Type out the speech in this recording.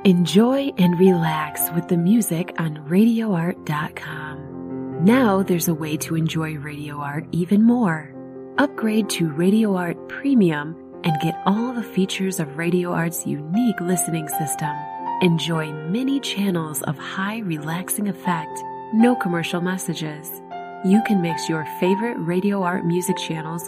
Enjoy and relax with the music on RadioArt.com. Now there's a way to enjoy Radio Art even more. Upgrade to Radio Art Premium and get all the features of Radio Art's unique listening system. Enjoy many channels of high relaxing effect, no commercial messages. You can mix your favorite Radio Art music channels